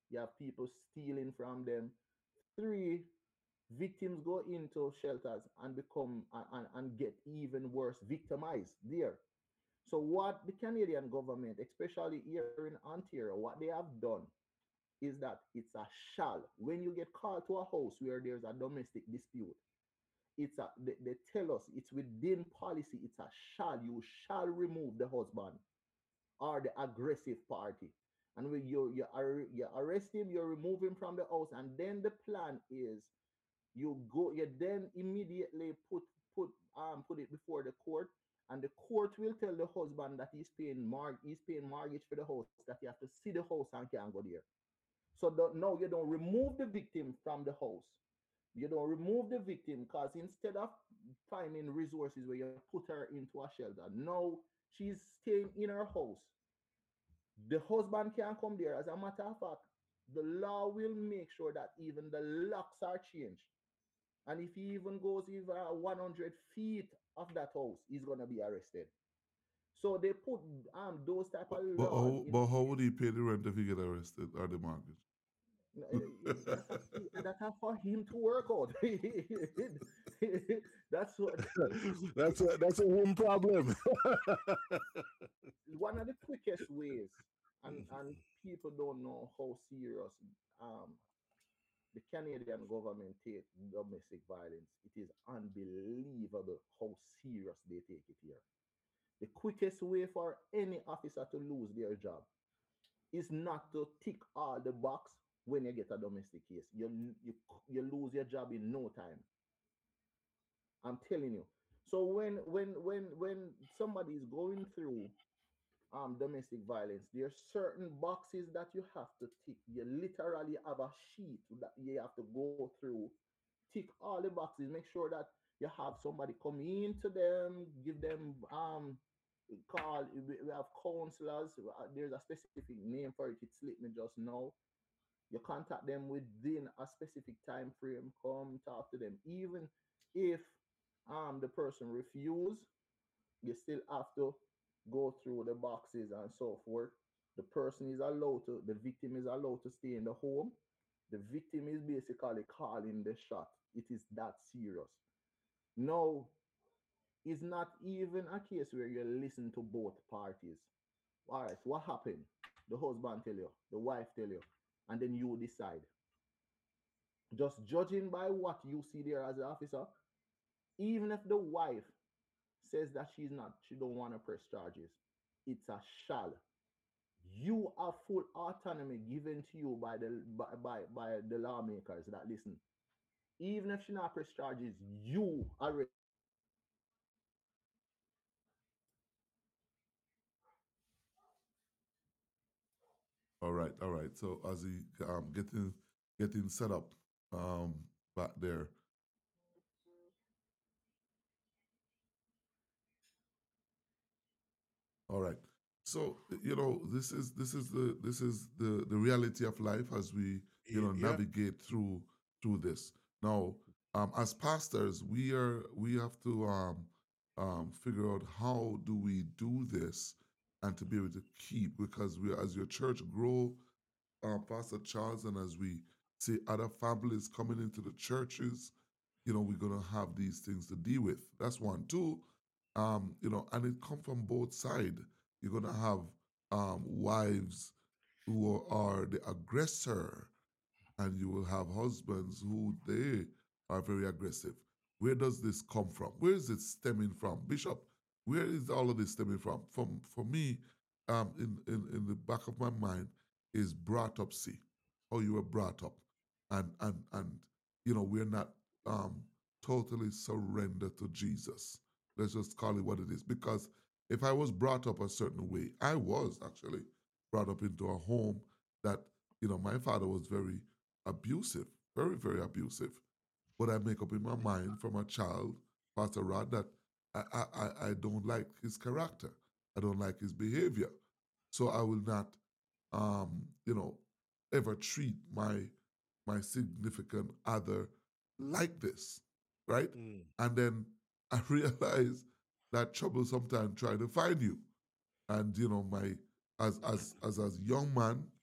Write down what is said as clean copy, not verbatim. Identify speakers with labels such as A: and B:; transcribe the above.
A: You have people stealing from them. Three, victims go into shelters and become and get even worse, victimized there. So what the Canadian government, especially here in Ontario, what they have done is that it's a shall. When you get called to a house where there's a domestic dispute, they tell us it's within policy. It's a shall. You shall remove the husband or the aggressive party. And when you arrest him, you remove him from the house, and then the plan is you then immediately put it before the court, and the court will tell the husband that he's paying mortgage for the house, that he have to see the house and can't go there. So no, you don't remove the victim from the house. You don't remove the victim, because instead of finding resources where you put her into a shelter, no, she's staying in her house. The husband can't come there. As a matter of fact, the law will make sure that even the locks are changed. And if he even goes even 100 feet of that house, he's gonna be arrested. So they put those type of laws in
B: But how
A: place.
B: would he pay the rent if he get arrested or the mortgage?
A: That's for him to work out. That's what
C: That's a home problem.
A: one of the quickest ways, and people don't know how serious um the Canadian government take domestic violence. It is unbelievable how serious they take it here. The quickest way for any officer to lose their job is not to tick all the box when you get a domestic case. You you lose your job in no time. I'm telling you. So when somebody is going through domestic violence, there are certain boxes that you have to tick. You literally have a sheet that you have to go through, tick all the boxes, make sure that you have somebody come in to them, give them call. We have counselors. There's a specific name for it. It slipped me just now. You contact them within a specific time frame. Come talk to them. Even if the person refuse, you still have to go through the boxes and so forth. The victim is allowed to stay in the home. The victim is basically calling the shot. It is that serious. No, it's not even a case where you listen to both parties. All right, what happened? The husband tell you, the wife tell you, and then you decide. Just judging by what you see there as an officer, even if the wife says that she don't want to press charges, it's a shall. You have full autonomy given to you by the lawmakers that listen. Even if she not press charges, you already have full autonomy to say that
B: All right. So as he getting set up um, back there. All right. So this is the reality of life as we
C: Yeah.
B: navigate through this. Now, as pastors, we have to figure out how do we do this and to be able to keep, because we as your church grow, Pastor Charles, and as we see other families coming into the churches, we're gonna have these things to deal with. That's one. Two, and it come from both sides. You're gonna have wives who are the aggressor, and you will have husbands who they are very aggressive. Where does this come from? Where is it stemming from, Bishop? Where is all of this stemming from? From for me, in the back of my mind is brought up. See how you were brought up, and we're not um, totally surrendered to Jesus. Let's just call it what it is. Because if I was brought up a certain way, I was actually brought up into a home that my father was very abusive, very, very abusive. But I make up in my mind from a child, Pastor Rod, that I don't like his character. I don't like his behavior. So I will not, um, you know, ever treat my significant other like this, right?
C: Mm.
B: And then I realize that trouble sometimes try to find you. And my as young man,